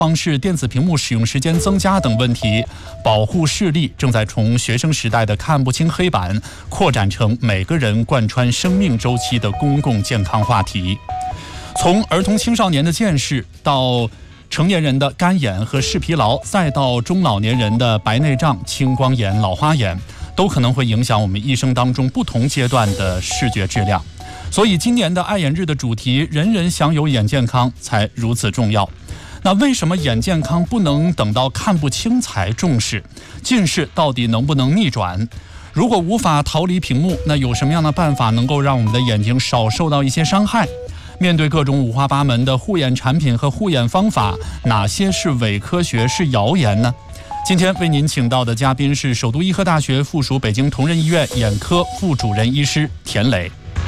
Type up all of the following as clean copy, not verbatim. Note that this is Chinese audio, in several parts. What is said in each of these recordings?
方式电子屏幕使用时间增加等问题，保护视力正在从学生时代的看不清黑板扩展成每个人贯穿生命周期的公共健康话题。从儿童青少年的近视到成年人的干眼和视疲劳，再到中老年人的白内障、青光眼、老花眼，都可能会影响我们一生当中不同阶段的视觉质量。所以今年的爱眼日的主题“人人享有眼健康”才如此重要。那为什么眼健康不能等到看不清才重视？近视到底能不能逆转？如果无法逃离屏幕，那有什么样的办法能够让我们的眼睛少受到一些伤害？面对各种五花八门的护眼产品和护眼方法，哪些是伪科学，是谣言呢？今天为您请到的嘉宾是首都医科大学附属北京同仁医院眼科副主任医师田磊。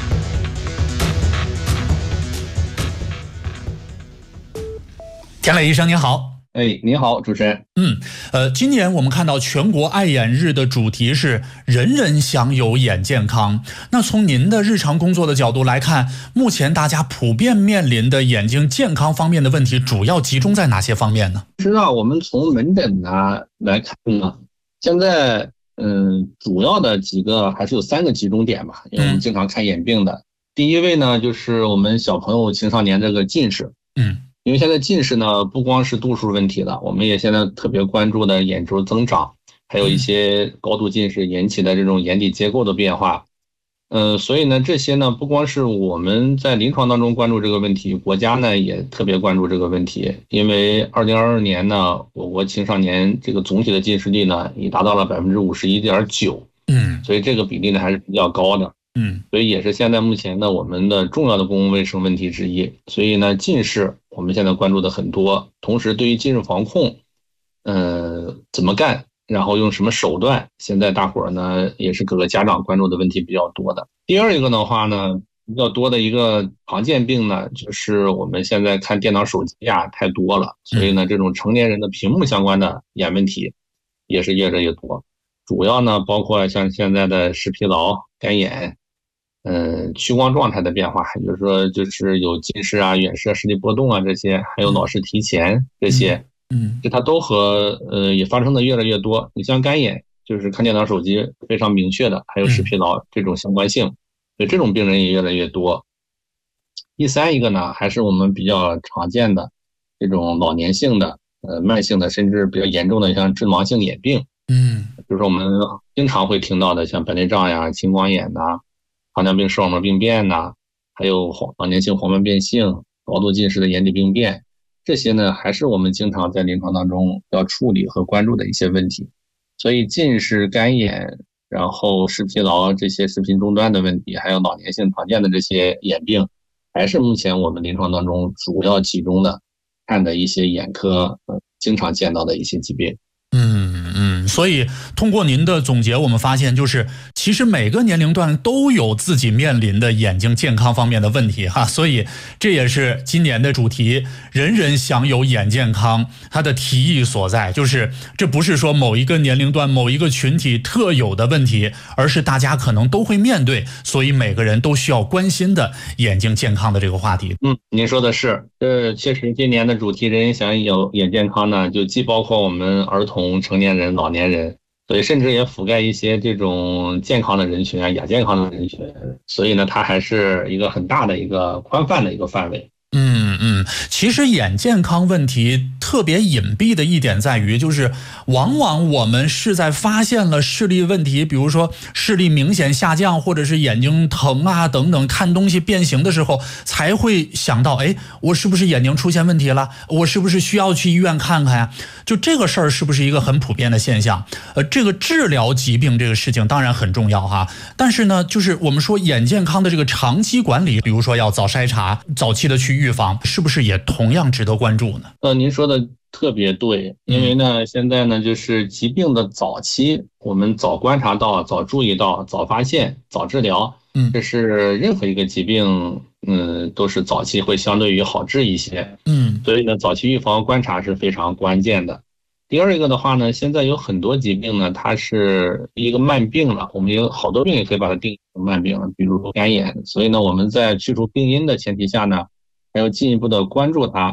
田磊医生您好。 您好，主持人。 今年我们看到全国爱眼日的主题是人人享有眼健康。那从您的日常工作的角度来看，目前大家普遍面临的眼睛健康方面的问题主要集中在哪些方面呢？ 实际上我们从门诊来看呢，现在主要的几个还是有3个集中点吧，因为我们经常看眼病的。第一位呢，就是我们小朋友青少年这个近视。因为现在近视呢，不光是度数问题了，我们也现在特别关注的眼周增长，还有一些高度近视引起的这种眼底结构的变化。所以呢，这些呢，不光是我们在临床当中关注这个问题，国家呢也特别关注这个问题。因为2022年呢，我国青少年这个总体的近视率呢，已达到了51.9%。所以这个比例呢还是比较高的。所以也是现在目前呢我们的重要的公共卫生问题之一。所以呢，近视我们现在关注的很多，同时对于近视防控，怎么干，然后用什么手段，现在大伙儿呢也是各个家长关注的问题比较多的。第二一个的话呢，比较多的一个常见病呢，就是我们现在看电脑手机太多了，所以呢这种成年人的屏幕相关的眼问题也是越来越多。主要呢包括像现在的视疲劳、干眼。屈光状态的变化，也就是说就是有近视远视视力波动这些，还有脑视提前这些，这它都和也发生的越来越多。你像干眼，就是看电脑手机非常明确的，还有视疲劳这种相关性，所以这种病人也越来越多。第三一个呢，还是我们比较常见的这种老年性的慢性的甚至比较严重的像致盲性眼病，就是我们经常会听到的像白内障青光眼糖尿病视网膜病变还有老年性黄斑变性、高度近视的眼底病变，这些呢还是我们经常在临床当中要处理和关注的一些问题。所以近视、干眼，然后视疲劳这些视频终端的问题，还有老年性常见的这些眼病，还是目前我们临床当中主要集中的看的一些眼科经常见到的一些疾病。 所以通过您的总结，我们发现就是其实每个年龄段都有自己面临的眼睛健康方面的问题所以这也是今年的主题人人享有眼健康它的提议所在，就是这不是说某一个年龄段某一个群体特有的问题，而是大家可能都会面对，所以每个人都需要关心的眼睛健康的这个话题。 您说的是，确实今年的主题人人享有眼健康呢，就既包括我们儿童、成年人、老年人，所以甚至也覆盖一些这种健康的人群亚健康的人群，所以呢它还是一个很大的一个宽泛的一个范围。 其实眼健康问题特别隐蔽的一点在于，就是往往我们是在发现了视力问题，比如说视力明显下降，或者是眼睛疼等等，看东西变形的时候，才会想到，我是不是眼睛出现问题了？我是不是需要去医院看看呀？就这个事儿是不是一个很普遍的现象？这个治疗疾病这个事情当然很重要但是呢，就是我们说眼健康的这个长期管理，比如说要早筛查、早期的去预防，是不是也同样值得关注呢？ 您说的特别对，因为呢，现在呢，就是疾病的早期，我们早观察到、早注意到、早发现、早治疗，这是任何一个疾病，都是早期会相对于好治一些，所以呢，早期预防观察是非常关键的。第二一个的话呢，现在有很多疾病呢，它是一个慢病了，我们有好多病也可以把它定义成慢病了，比如说干眼，所以呢，我们在去除病因的前提下呢，还要进一步的关注它，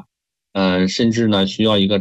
甚至呢需要一个